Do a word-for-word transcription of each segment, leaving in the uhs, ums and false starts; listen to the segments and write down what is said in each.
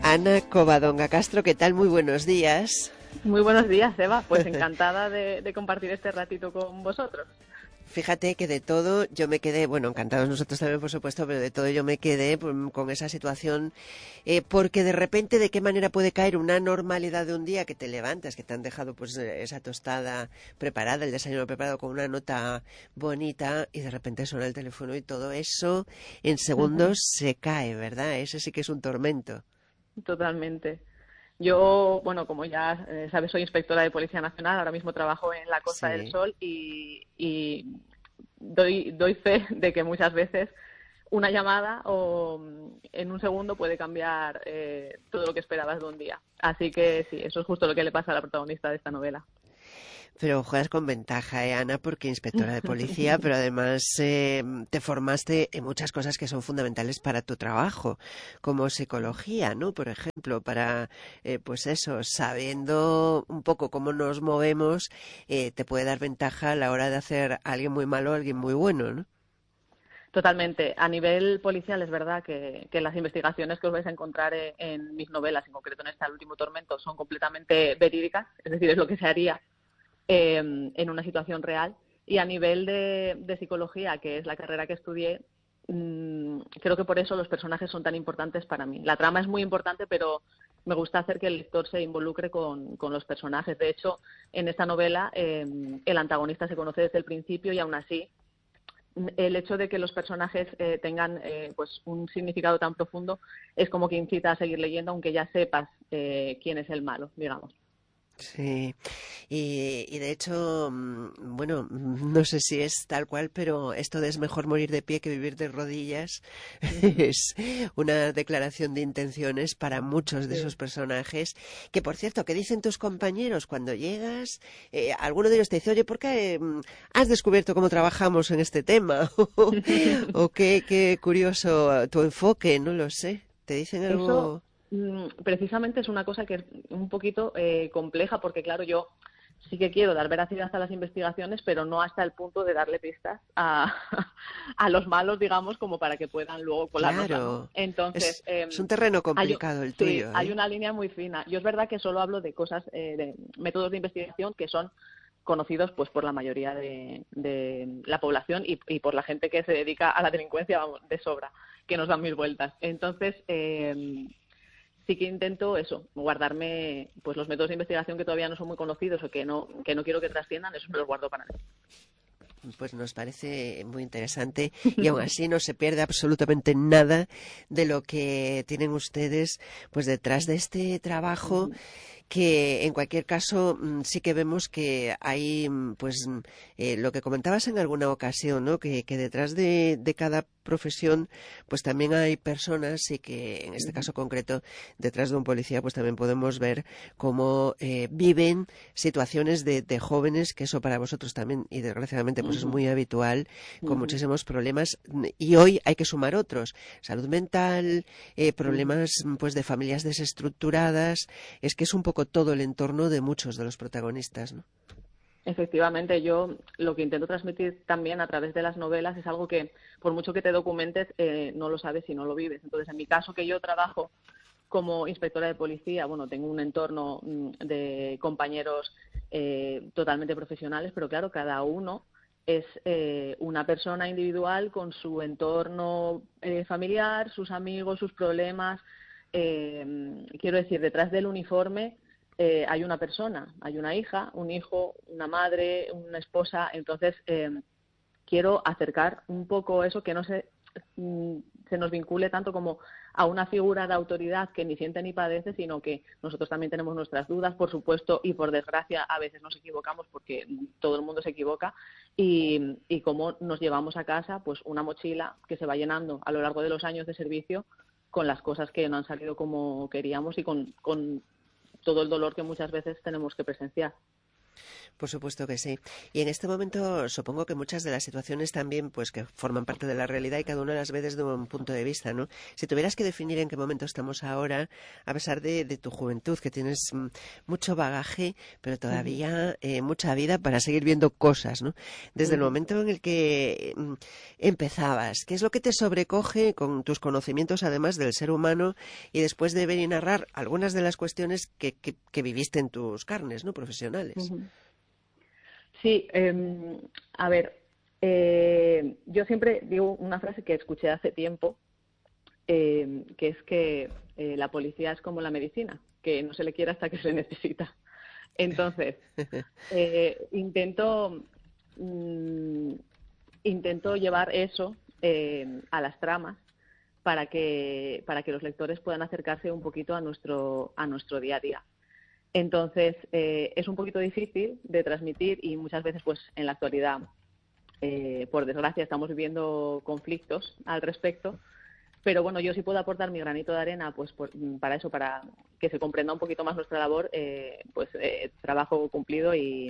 Ana Covadonga Castro, ¿qué tal? Muy buenos días. Muy buenos días, Eva. Pues encantada de, de compartir este ratito con vosotros. Fíjate que de todo yo me quedé, bueno, encantados nosotros también, por supuesto, pero de todo yo me quedé pues, con esa situación, eh, porque de repente, ¿de qué manera puede caer una normalidad de un día que te levantas, que te han dejado pues esa tostada preparada, el desayuno preparado con una nota bonita, y de repente suena el teléfono y todo eso en segundos se cae, ¿verdad? Ese sí que es un tormento. Totalmente. Yo, bueno, como ya eh, sabes, soy inspectora de Policía Nacional, ahora mismo trabajo en la Costa del Sí. Sol y, y doy, doy fe de que muchas veces una llamada o en un segundo puede cambiar eh, todo lo que esperabas de un día. Así que sí, eso es justo lo que le pasa a la protagonista de esta novela. Pero juegas con ventaja, ¿eh, Ana? Porque inspectora de policía, pero además eh, te formaste en muchas cosas que son fundamentales para tu trabajo, como psicología, ¿no? Por ejemplo, para, eh, pues eso, sabiendo un poco cómo nos movemos, eh, te puede dar ventaja a la hora de hacer a alguien muy malo o a alguien muy bueno, ¿no? Totalmente. A nivel policial es verdad que, que las investigaciones que os vais a encontrar en, en mis novelas, en concreto en este El último tormento, son completamente verídicas, es decir, es lo que se haría eh, en una situación real. Y a nivel de, de psicología, que es la carrera que estudié, mmm, creo que por eso los personajes son tan importantes para mí. La trama es muy importante, pero me gusta hacer que el lector se involucre con, con los personajes. De hecho, en esta novela eh, el antagonista se conoce desde el principio y aún así el hecho de que los personajes eh, tengan eh, pues un significado tan profundo es como que incita a seguir leyendo, aunque ya sepas eh, quién es el malo, digamos. Sí, y, y de hecho, mm, bueno, no sé si es tal cual, pero esto de es mejor morir de pie que vivir de rodillas es una declaración de intenciones para muchos de Sí. esos personajes, que por cierto, ¿qué dicen tus compañeros cuando llegas? Eh, alguno de ellos te dice, oye, ¿por qué mm, has descubierto cómo trabajamos en este tema? O qué, qué curioso tu enfoque, no lo sé. ¿Te dicen Eso algo? mm, precisamente es una cosa que es un poquito eh, compleja porque, claro, yo sí que quiero dar veracidad a las investigaciones, pero no hasta el punto de darle pistas a, a los malos, digamos, como para que puedan luego colárnosla, ¿no? Claro, Entonces, es, eh, es un terreno hay, u- complicado el sí, tuyo, hay ¿eh? una línea muy fina. Yo es verdad que solo hablo de cosas, eh, de métodos de investigación que son conocidos pues por la mayoría de, de la población y, y por la gente que se dedica a la delincuencia, vamos, de sobra, que nos dan mil vueltas. Entonces, eh, sí que intento eso, guardarme pues los métodos de investigación que todavía no son muy conocidos o que no, que no quiero que trasciendan, eso me los guardo para mí. Pues nos parece muy interesante y aún así no se pierde absolutamente nada de lo que tienen ustedes pues detrás de este trabajo, que en cualquier caso mm, sí que vemos que hay mm, pues mm, eh, lo que comentabas en alguna ocasión, ¿no? Que, que detrás de, de cada profesión pues también hay personas, y que en este caso concreto detrás de un policía pues también podemos ver cómo eh, viven situaciones de, de jóvenes, que eso para vosotros también y desgraciadamente pues es muy habitual, con muchísimos problemas, y hoy hay que sumar otros: salud mental, eh, problemas pues de familias desestructuradas. Es que es un poco todo el entorno de muchos de los protagonistas, ¿no? Efectivamente, yo lo que intento transmitir también a través de las novelas es algo que, por mucho que te documentes, eh, no lo sabes si no lo vives. Entonces, en mi caso, que yo trabajo como inspectora de policía, bueno, tengo un entorno mm, de compañeros eh, totalmente profesionales, pero claro, cada uno es eh, una persona individual con su entorno eh, familiar, sus amigos, sus problemas. Eh, quiero decir, detrás del uniforme eh, hay una persona, hay una hija, un hijo, una madre, una esposa. Entonces, eh, quiero acercar un poco eso, que no se, mm, se nos vincule tanto como a una figura de autoridad que ni siente ni padece, sino que nosotros también tenemos nuestras dudas, por supuesto, y por desgracia a veces nos equivocamos porque todo el mundo se equivoca, y, y cómo nos llevamos a casa pues una mochila que se va llenando a lo largo de los años de servicio con las cosas que no han salido como queríamos y con, con todo el dolor que muchas veces tenemos que presenciar. Por supuesto que sí. Y en este momento supongo que muchas de las situaciones también, pues que forman parte de la realidad y cada una las ve desde un punto de vista, ¿no? Si tuvieras que definir en qué momento estamos ahora, a pesar de, de tu juventud, que tienes mm, mucho bagaje, pero Ujú, todavía eh, mucha vida para seguir viendo cosas, ¿no? Desde el ujú. momento en el que mm, empezabas, ¿qué es lo que te sobrecoge con tus conocimientos, además del ser humano, y después de ver y narrar algunas de las cuestiones que, que, que viviste en tus carnes, ¿no? Profesionales. Ujú. Sí, eh, a ver, eh, yo siempre digo una frase que escuché hace tiempo, eh, que es que eh, la policía es como la medicina, que no se le quiere hasta que se necesita. Entonces, eh, intento, mm, intento llevar eso eh, a las tramas para que, para que los lectores puedan acercarse un poquito a nuestro, a nuestro día a día. Entonces, eh, es un poquito difícil de transmitir y muchas veces, pues, en la actualidad, eh, por desgracia, estamos viviendo conflictos al respecto. Pero bueno, yo sí puedo aportar mi granito de arena, pues, por- para eso, para que se comprenda un poquito más nuestra labor, eh, pues eh, trabajo cumplido y,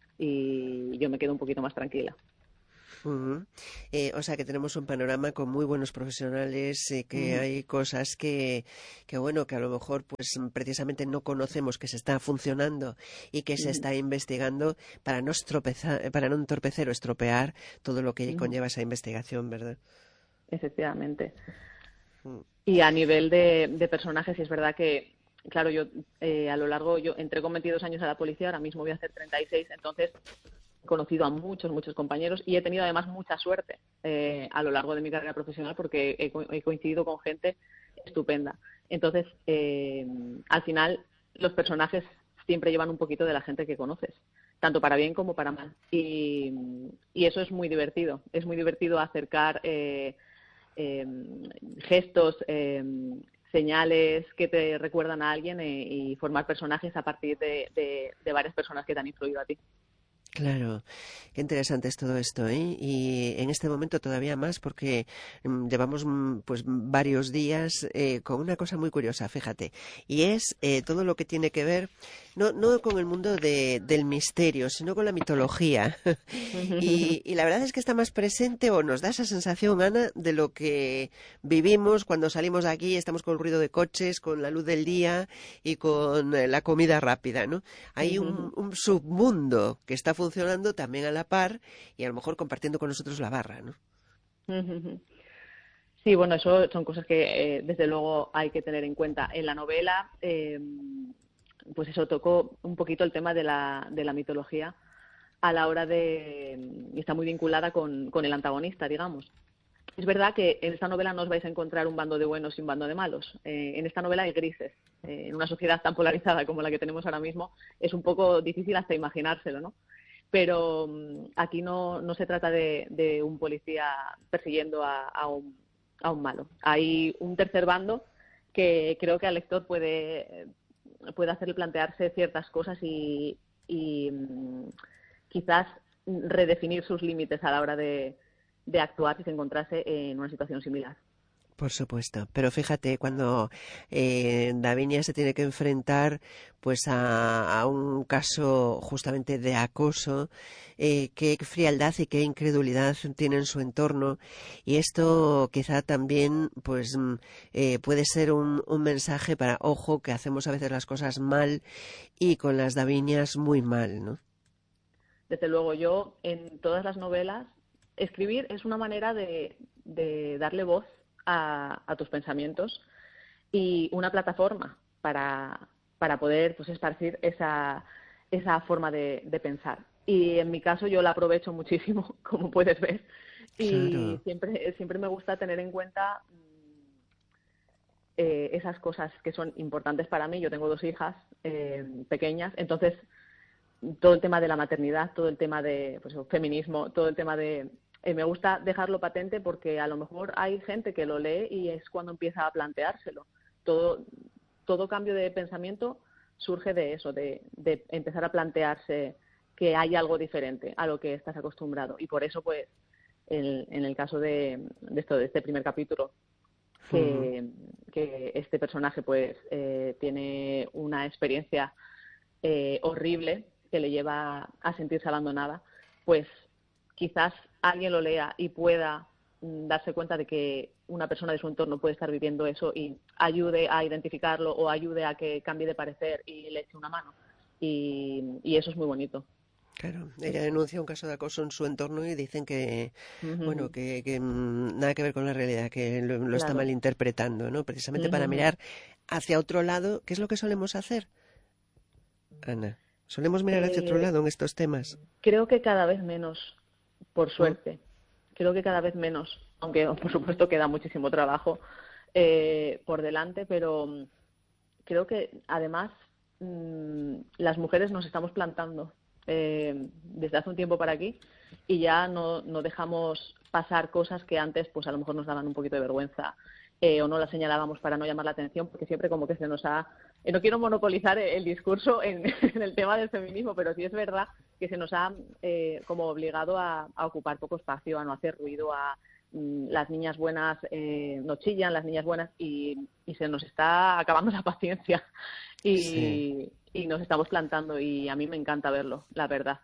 y yo me quedo un poquito más tranquila. Ujú. Eh, o sea que tenemos un panorama con muy buenos profesionales, eh, que Ujú, hay cosas que, que bueno, que a lo mejor pues precisamente no conocemos que se está funcionando y que se ujú, está investigando para no estropezar, para no entorpecer o estropear todo lo que ujú. conlleva esa investigación, ¿verdad? Efectivamente. Mm. Y a nivel de, de personajes, sí es verdad que, claro, yo eh, a lo largo, yo entré con veintidós años a la policía, ahora mismo voy a hacer treinta y seis, entonces he conocido a muchos, muchos compañeros y he tenido además mucha suerte eh, a lo largo de mi carrera profesional porque he, co- he coincidido con gente estupenda. Entonces, eh, al final, los personajes siempre llevan un poquito de la gente que conoces, tanto para bien como para mal. Y, y eso es muy divertido. Es muy divertido acercar eh, eh, gestos, eh, señales que te recuerdan a alguien eh, y formar personajes a partir de, de, de varias personas que te han influido a ti. Claro, qué interesante es todo esto, ¿eh? Y en este momento todavía más porque mm, llevamos mm, pues varios días eh, con una cosa muy curiosa, fíjate, y es eh, todo lo que tiene que ver no, no con el mundo de- del misterio, sino con la mitología. Y, y la verdad es que está más presente o nos da esa sensación, Ana, de lo que vivimos cuando salimos de aquí, estamos con el ruido de coches, con la luz del día y con eh, la comida rápida, ¿no? Hay un, un submundo que está funcionando también a la par y a lo mejor compartiendo con nosotros la barra, ¿no? Sí, bueno, eso son cosas que eh, desde luego hay que tener en cuenta. En la novela, eh, pues eso tocó un poquito el tema de la, de la mitología a la hora de, y está muy vinculada con, con el antagonista, digamos. Es verdad que en esta novela no os vais a encontrar un bando de buenos y un bando de malos. Eh, en esta novela hay grises. Eh, en una sociedad tan polarizada como la que tenemos ahora mismo, es un poco difícil hasta imaginárselo, ¿no? Pero um, aquí no, no se trata de, de un policía persiguiendo a, a, un, a un malo. Hay un tercer bando que creo que al lector puede, puede hacerle plantearse ciertas cosas y, y um, quizás redefinir sus límites a la hora de, de actuar si se encontrase en una situación similar. Por supuesto, pero fíjate, cuando eh, Davinia se tiene que enfrentar pues a, a un caso justamente de acoso, eh, qué frialdad y qué incredulidad tiene en su entorno, y esto quizá también pues mm, eh, puede ser un, un mensaje para, ojo, que hacemos a veces las cosas mal y con las Davinias muy mal, ¿no? Desde luego, yo en todas las novelas, escribir es una manera de, de darle voz a, a, tus pensamientos y una plataforma para, para poder pues, esparcir esa, esa forma de, de pensar. Y en mi caso yo la aprovecho muchísimo, como puedes ver, y Claro. siempre, siempre me gusta tener en cuenta eh, esas cosas que son importantes para mí. Yo tengo dos hijas eh, pequeñas, entonces todo el tema de la maternidad, todo el tema de pues, feminismo, todo el tema de... Eh, me gusta dejarlo patente porque a lo mejor hay gente que lo lee y es cuando empieza a planteárselo. Todo, todo cambio de pensamiento surge de eso, de, de empezar a plantearse que hay algo diferente a lo que estás acostumbrado. Y por eso, pues, el, en el caso de, de, esto, de este primer capítulo, Ujú. que, que este personaje pues eh, tiene una experiencia eh, horrible que le lleva a sentirse abandonada, pues quizás alguien lo lea y pueda mm, darse cuenta de que una persona de su entorno puede estar viviendo eso y ayude a identificarlo o ayude a que cambie de parecer y le eche una mano. Y, y eso es muy bonito. Claro, ella denuncia un caso de acoso en su entorno y dicen que, bueno, Ujú. que, que mm, nada que ver con la realidad, que lo, lo está Claro. malinterpretando, ¿no? Precisamente para Ujú. mirar hacia otro lado, ¿qué es lo que solemos hacer, Ana? Solemos mirar hacia otro Eh, lado en estos temas. creo que cada vez menos, por ¿Mm? suerte. Creo que cada vez menos, aunque por supuesto queda muchísimo trabajo eh, por delante, pero mm, creo que además mmm, las mujeres nos estamos plantando eh, desde hace un tiempo para aquí y ya no, no dejamos pasar cosas que antes pues a lo mejor nos daban un poquito de vergüenza eh, o no las señalábamos para no llamar la atención, porque siempre como que se nos ha... Eh, no quiero monopolizar el, el discurso en, en el tema del feminismo, pero sí es verdad que se nos ha eh, como obligado a, a ocupar poco espacio, a no hacer ruido, a mm, las niñas buenas eh, no chillan, las niñas buenas, y, y se nos está acabando la paciencia Sí. y, y nos estamos plantando y a mí me encanta verlo, la verdad.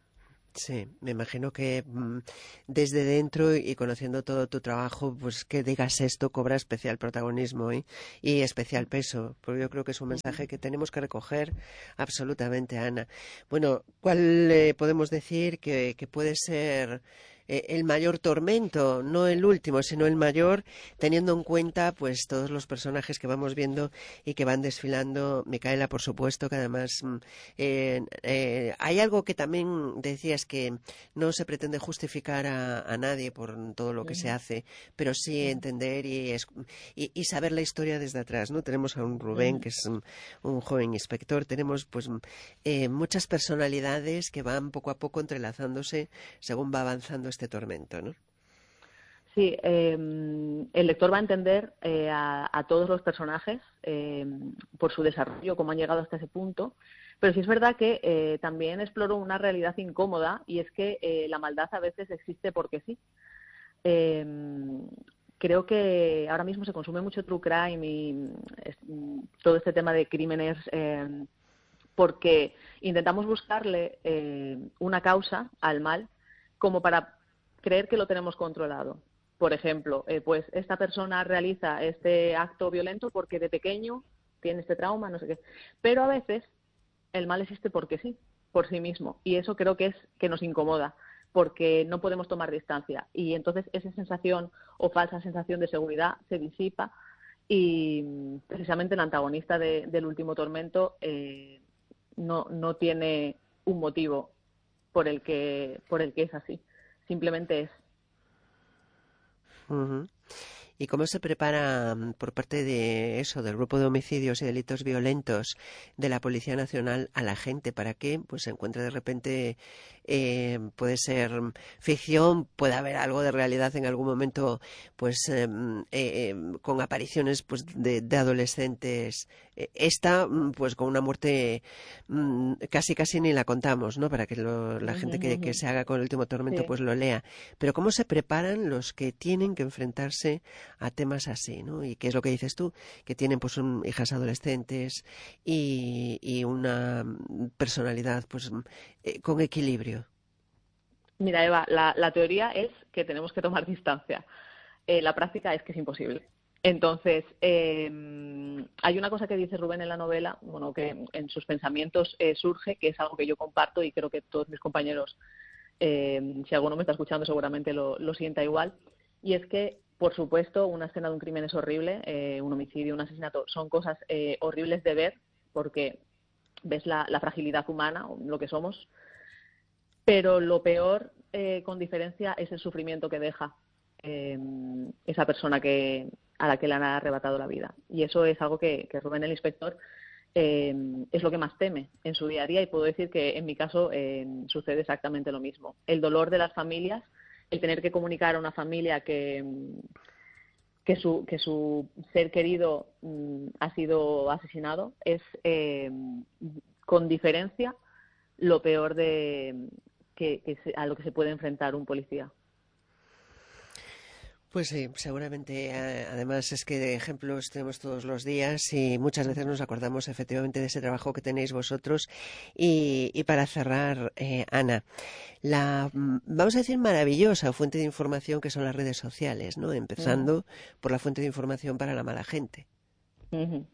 Sí, me imagino que mm, desde dentro y conociendo todo tu trabajo, pues que digas esto cobra especial protagonismo, ¿eh? Y especial peso, porque yo creo que es un mensaje que tenemos que recoger absolutamente, Ana. Bueno, ¿cuál eh, podemos decir que, que puede ser eh, el mayor tormento? No el último, sino el mayor, teniendo en cuenta pues todos los personajes que vamos viendo y que van desfilando. Micaela, por supuesto, que además mm, eh, eh, hay algo que también decías que no se pretende justificar a, a nadie por todo lo que se Ujú, hace, pero sí ujú, entender y, es- y, y saber la historia desde atrás, ¿no? Tenemos a un Rubén, ujú. que es un, un joven inspector, tenemos pues eh, muchas personalidades que van poco a poco entrelazándose según va avanzando este tormento, ¿no? Sí, eh, el lector va a entender eh, a, a todos los personajes eh, por su desarrollo, cómo han llegado hasta ese punto, pero sí es verdad que eh, también exploro una realidad incómoda y es que eh, la maldad a veces existe porque sí. Eh, creo que ahora mismo se consume mucho true crime y es, todo este tema de crímenes eh, porque intentamos buscarle eh, una causa al mal como para creer que lo tenemos controlado. Por ejemplo, eh, pues esta persona realiza este acto violento porque de pequeño tiene este trauma, no sé qué. Pero a veces el mal existe porque sí, por sí mismo. Y eso creo que es que nos incomoda, porque no podemos tomar distancia. Y entonces esa sensación o falsa sensación de seguridad se disipa y precisamente el antagonista de, del último tormento eh, no, no tiene un motivo por el que por el que es así. Simplemente es. Ujú. ¿Y cómo se prepara mm, por parte de eso, del grupo de homicidios y delitos violentos de la Policía Nacional a la gente para que pues se encuentre de repente, eh, puede ser mm, ficción, puede haber algo de realidad en algún momento, pues eh, mm, eh, eh, con apariciones pues de, de adolescentes, eh, esta mm, pues con una muerte mm, casi casi ni la contamos, ¿no? Para que lo- la gente que, que se haga con el último tormento Sí. pues lo lea. Pero ¿cómo se preparan los que tienen que enfrentarse a temas así, ¿no? Y qué es lo que dices tú, que tienen pues un, hijas adolescentes y, y una personalidad pues eh, con equilibrio. Mira, Eva, la, la teoría es que tenemos que tomar distancia. Eh, la práctica es que es imposible. Entonces, eh, hay una cosa que dice Rubén en la novela, bueno, que en sus pensamientos eh, surge, que es algo que yo comparto y creo que todos mis compañeros, eh, si alguno me está escuchando, seguramente lo, lo sienta igual. Y es que, por supuesto, una escena de un crimen es horrible, eh, un homicidio, un asesinato, son cosas eh, horribles de ver porque ves la, la fragilidad humana, lo que somos, pero lo peor, eh, con diferencia, es el sufrimiento que deja eh, esa persona que, a la que le han arrebatado la vida. Y eso es algo que, que Rubén el inspector eh, es lo que más teme en su día a día y puedo decir que en mi caso eh, sucede exactamente lo mismo. El dolor de las familias, el tener que comunicar a una familia que, que, su, que su ser querido mm, ha sido asesinado es eh, con diferencia lo peor de que, que se, a lo que se puede enfrentar un policía. Pues sí, seguramente. eh, Además es que de ejemplos tenemos todos los días y muchas veces nos acordamos efectivamente de ese trabajo que tenéis vosotros. Y, y para cerrar, eh, Ana, la, mm, vamos a decir, maravillosa fuente de información que son las redes sociales, ¿no? Ujú, Empezando por la fuente de información para la mala gente. ujú.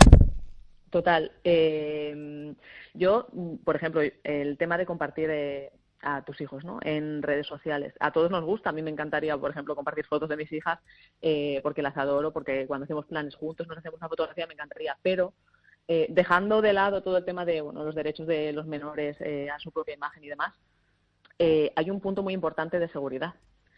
Total. Eh, yo, mm, por ejemplo, el tema de compartir eh, a tus hijos, ¿no? En redes sociales. A todos nos gusta. A mí me encantaría, por ejemplo, compartir fotos de mis hijas eh, porque las adoro, porque cuando hacemos planes juntos nos hacemos una fotografía, me encantaría. Pero eh, dejando de lado todo el tema de bueno, los derechos de los menores eh, a su propia imagen y demás, eh, hay un punto muy importante de seguridad.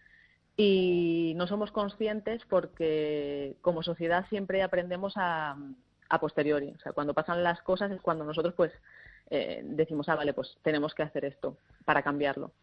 Y no somos conscientes porque como sociedad siempre aprendemos a, a posteriori. O sea, cuando pasan las cosas es cuando nosotros pues eh, decimos, ah, vale, pues tenemos que hacer esto para cambiarlo.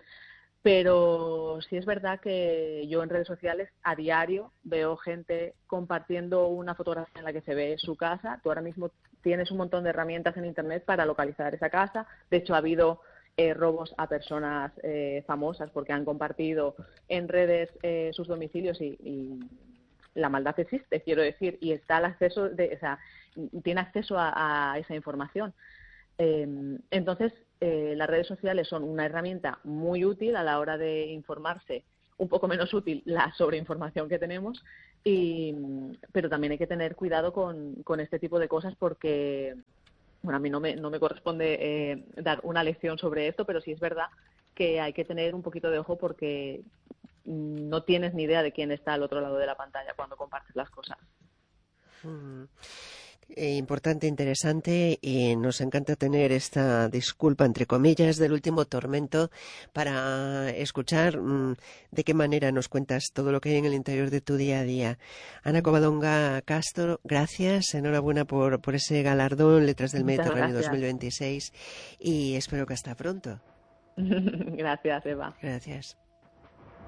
Pero sí es verdad que yo en redes sociales a diario veo gente compartiendo una fotografía en la que se ve su casa. Tú ahora mismo tienes un montón de herramientas en Internet para localizar esa casa. De hecho, ha habido eh, robos a personas eh, famosas porque han compartido en redes eh, sus domicilios y, y la maldad existe, quiero decir, y está el acceso de, o sea, tiene acceso a, a esa información. Eh, entonces, eh, las redes sociales son una herramienta muy útil a la hora de informarse, un poco menos útil la sobreinformación que tenemos, y, pero también hay que tener cuidado con, con este tipo de cosas porque, bueno, a mí no me, no me corresponde eh, dar una lección sobre esto, pero sí es verdad que hay que tener un poquito de ojo porque no tienes ni idea de quién está al otro lado de la pantalla cuando compartes las cosas. Mm. Eh, importante, interesante, y nos encanta tener esta disculpa, entre comillas, del último tormento para escuchar mm, de qué manera nos cuentas todo lo que hay en el interior de tu día a día. Ana Covadonga Castro, gracias, enhorabuena por, por ese galardón Letras del Muchas Mediterráneo gracias. dos mil veintiséis y espero que hasta pronto. Gracias, Eva. Gracias.